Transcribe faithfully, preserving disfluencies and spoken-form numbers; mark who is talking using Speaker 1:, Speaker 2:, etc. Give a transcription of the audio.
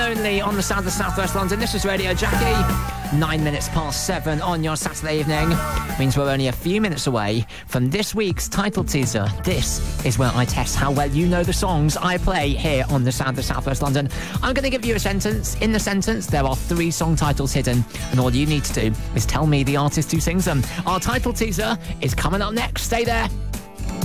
Speaker 1: only on the sound of South West London. This is Radio Jackie. Nine minutes past seven on your Saturday evening. Means we're only a few minutes away from this week's title teaser. This is where I test how well you know the songs I play here on the sound of South West London. I'm going to give you a sentence. In the sentence, there are three song titles hidden, and all you need to do is tell me the artist who sings them. Our title teaser is coming up next. Stay there.